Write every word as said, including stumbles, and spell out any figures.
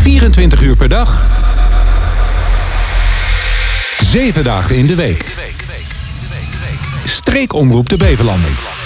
vierentwintig uur per dag. Zeven dagen in de week. Streekomroep de Beverlanden.